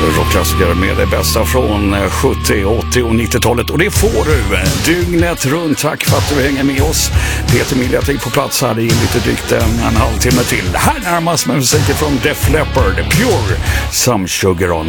rockklassiker med det bästa från 70, 80 och 90-talet. Och det får du dygnet runt. Tack för att du hänger med oss. Peter Miljatik på plats här i lite drygt en halvtimme till. Här närmast med musik från Def Leppard, Pure, Some Sugar On